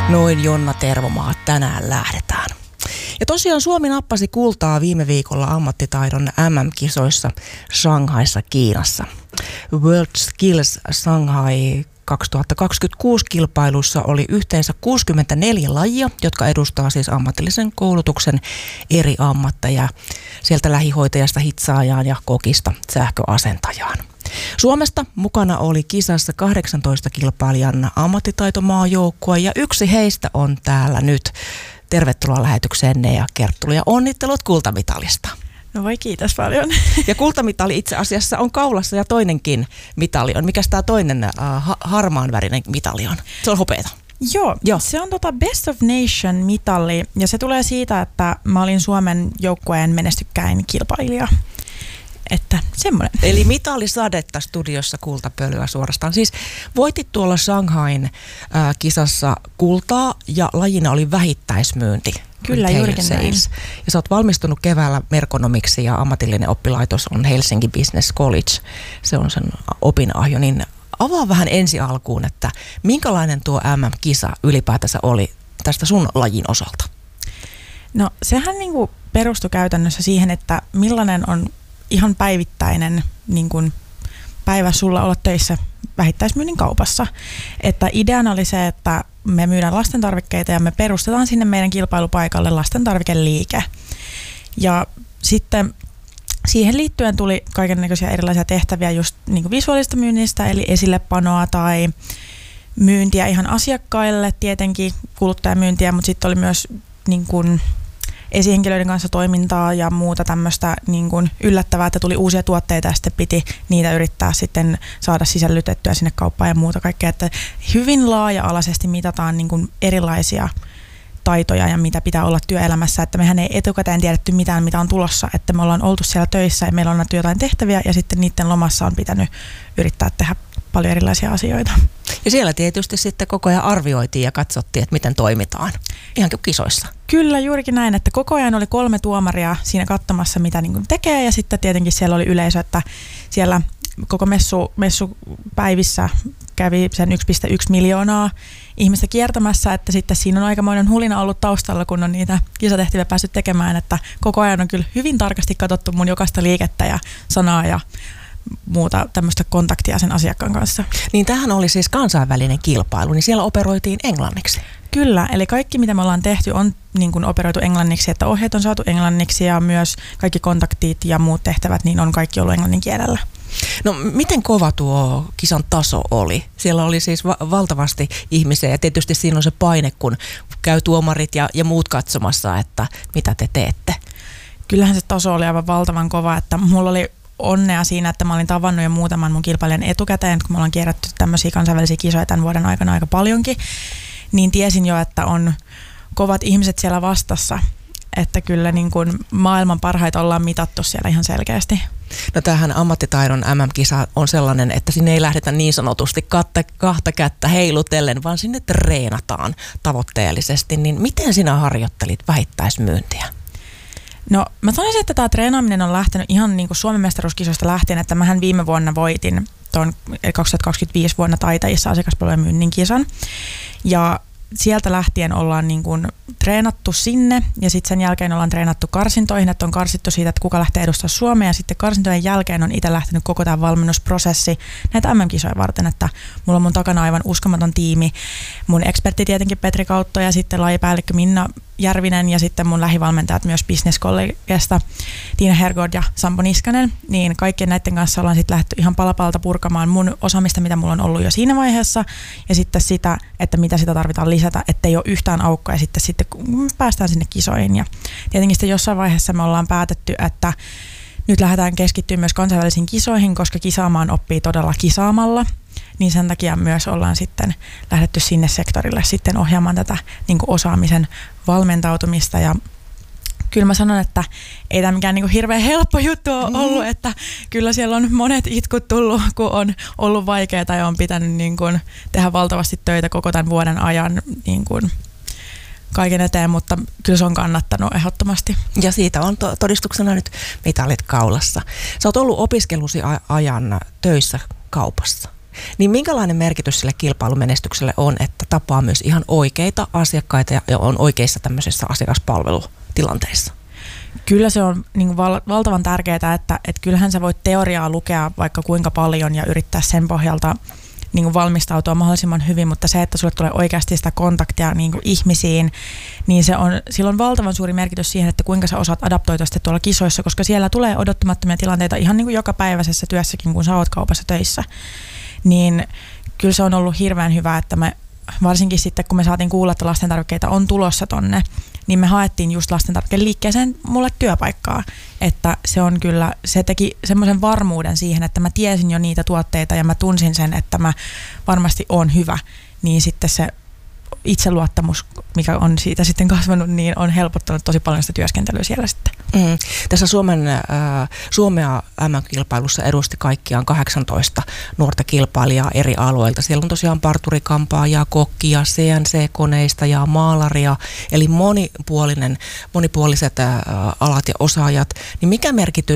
Noin Jonna Tervomaa, tänään lähdetään. Ja tosiaan Suomi nappasi kultaa viime viikolla ammattitaidon MM-kisoissa Shanghaissa, Kiinassa. World Skills Shanghai 2026 kilpailussa oli yhteensä 64 lajia, jotka edustaa siis ammatillisen koulutuksen eri ammatteja, sieltä lähihoitajasta hitsaajaan ja kokista sähköasentajaan. Suomesta mukana oli kisassa 18 kilpailijan ammattitaitomaajoukkue ja yksi heistä on täällä nyt. Tervetuloa lähetykseen Nea Kerttula ja onnittelut kultamitalista. No voi, kiitos paljon. Ja kultamitali itse asiassa on kaulassa ja toinenkin mitali on. Mikäs tämä toinen harmaanvärinen mitali on? Se on hopeata. Joo. Se on Best of Nation mitali ja se tulee siitä, että mä olin Suomen joukkueen menestykkäin kilpailija. Että semmoinen. Eli mitalisadetta studiossa, kultapölyä suorastaan. Siis voitit tuolla Shanghain kisassa kultaa ja lajina oli vähittäismyynti. Kyllä, juurikin näin. Ja sä oot valmistunut keväällä merkonomiksi ja ammatillinen oppilaitos on Helsinki Business College. Se on sen opinahjo. Niin avaa vähän ensi alkuun, että minkälainen tuo MM-kisa ylipäätänsä oli tästä sun lajin osalta? No sehän niinku perustui käytännössä siihen, että millainen on ihan päivittäinen niin kuin päivä sulla olla töissä vähittäismyynnin kaupassa. Että ideana oli se, että me myydään lastentarvikkeita ja me perustetaan sinne meidän kilpailupaikalle lastentarvikeliike. Ja sitten siihen liittyen tuli kaikennäköisiä erilaisia tehtäviä just niin kuin visuaalista myynnistä, eli esillepanoa tai myyntiä ihan asiakkaille, tietenkin kuluttajamyyntiä, mutta sitten oli myös niin kuin esihenkilöiden kanssa toimintaa ja muuta tämmöistä niin kuin yllättävää, että tuli uusia tuotteita ja sitten piti niitä yrittää sitten saada sisällytettyä sinne kauppaan ja muuta kaikkea. Että hyvin laaja-alaisesti mitataan niin kuin erilaisia taitoja ja mitä pitää olla työelämässä, että mehän ei etukäteen tiedetty mitään, mitä on tulossa, että me ollaan oltu siellä töissä ja meillä on annettu jotain tehtäviä ja sitten niiden lomassa on pitänyt yrittää tehdä paljon erilaisia asioita. Ja siellä tietysti sitten koko ajan arvioitiin ja katsottiin, että miten toimitaan, ihan kuin kisoissa. Kyllä, juurikin näin, että koko ajan oli 3 tuomaria siinä katsomassa, mitä niin kuin tekee ja sitten tietenkin siellä oli yleisö, että siellä koko messupäivissä kävi sen 1,1 miljoonaa ihmistä kiertämässä, että sitten siinä on aikamoinen hulina ollut taustalla, kun on niitä kisatehtäviä päässyt tekemään, että koko ajan on kyllä hyvin tarkasti katsottu mun jokaista liikettä ja sanaa ja muuta tämmöistä kontaktia sen asiakkaan kanssa. Niin tämähän oli siis kansainvälinen kilpailu, niin siellä operoitiin englanniksi. Kyllä, eli kaikki mitä me ollaan tehty on niin kuin operoitu englanniksi, että ohjeet on saatu englanniksi ja myös kaikki kontaktit ja muut tehtävät niin on kaikki ollut englannin kielellä. No miten kova tuo kisan taso oli? Siellä oli siis valtavasti ihmisiä ja tietysti siinä on se paine, kun käy tuomarit ja muut katsomassa, että mitä te teette. Kyllähän se taso oli aivan valtavan kova, että mulla oli onnea siinä, että mä olin tavannut jo muutaman mun kilpailijan etukäteen, kun me ollaan kierrätty tämmöisiä kansainvälisiä kisoja tämän vuoden aikana aika paljonkin, niin tiesin jo, että on kovat ihmiset siellä vastassa, että kyllä niin kuin maailman parhaita ollaan mitattu siellä ihan selkeästi. No tämähän ammattitaidon MM-kisa on sellainen, että sinne ei lähdetä niin sanotusti kahta kättä heilutellen, vaan sinne treenataan tavoitteellisesti. Niin miten sinä harjoittelit vähittäismyyntiä? No mä sanoisin, että tämä treenaaminen on lähtenyt ihan niin kuin Suomen mestaruuskisoista lähtien, että mähän viime vuonna voitin tuon 2025 vuonna Taitajissa asiakaspalvelujen myynnin kisan. Ja sieltä lähtien ollaan niin kuin treenattu sinne ja sitten sen jälkeen ollaan treenattu karsintoihin, että on karsittu siitä, että kuka lähtee edustamaan Suomea ja sitten karsintojen jälkeen on itse lähtenyt koko tämä valmennusprosessi näitä MM-kisoja varten, että mulla on mun takana aivan uskomaton tiimi. Mun ekspertti tietenkin Petri Kautto ja sitten lajipäällikkö Minna Järvinen ja sitten mun lähivalmentajat myös Business-kollegesta Tiina Hergård ja Sampo Niskanen, niin kaikkien näiden kanssa ollaan sitten lähdetty ihan palapalta purkamaan mun osaamista, mitä mulla on ollut jo siinä vaiheessa ja sitten sitä, että mitä sitä tarvitaan lisätä, ettei ole yhtään aukkoa ja sitten kun päästään sinne kisoihin ja tietenkin sitten jossain vaiheessa me ollaan päätetty, että nyt lähdetään keskittyä myös kansainvälisiin kisoihin, koska kisaamaan oppii todella kisaamalla. Niin sen takia myös ollaan sitten lähdetty sinne sektorille sitten ohjaamaan tätä niin kuin osaamisen valmentautumista ja kyllä mä sanon, että ei tämä mikään niin kuin hirveän helppo juttu ole ollut, että kyllä siellä on monet itkut tullut, kun on ollut vaikeaa ja on pitänyt niin kuin tehdä valtavasti töitä koko tämän vuoden ajan niin kuin kaiken eteen, mutta kyllä se on kannattanut ehdottomasti. Ja siitä on todistuksena nyt mitalit kaulassa. Sä oot ollut opiskelusi ajan töissä kaupassa. Niin minkälainen merkitys sille kilpailumenestykselle on, että tapaa myös ihan oikeita asiakkaita ja on oikeissa tämmöisissä asiakaspalvelutilanteissa? Kyllä se on niin valtavan tärkeää, että kyllähän sä voit teoriaa lukea vaikka kuinka paljon ja yrittää sen pohjalta niin valmistautua mahdollisimman hyvin, mutta se, että sulle tulee oikeasti sitä kontaktia niin ihmisiin, niin sillä on valtavan suuri merkitys siihen, että kuinka sä osaat adaptoitua sitten tuolla kisoissa, koska siellä tulee odottamattomia tilanteita ihan niin kuin jokapäiväisessä työssäkin, kun sä oot kaupassa töissä. Niin kyllä se on ollut hirveän hyvä, että me varsinkin sitten, kun me saatiin kuulla, että lastentarvikkeita on tulossa tonne, niin me haettiin just lastentarvikeliikkeeseen mulle työpaikkaa. Että se teki semmoisen varmuuden siihen, että mä tiesin jo niitä tuotteita ja mä tunsin sen, että mä varmasti oon hyvä. Niin sitten se itseluottamus, mikä on siitä sitten kasvanut, niin on helpottanut tosi paljon sitä työskentelyä siellä sitten. Tässä Suomea MM-kilpailussa edusti kaikkiaan 18 nuorta kilpailijaa eri alueilta. Siellä on tosiaan parturikampaajaa, kokkia, CNC-koneista ja maalaria, eli monipuoliset alat ja osaajat. Niin mikä merkitys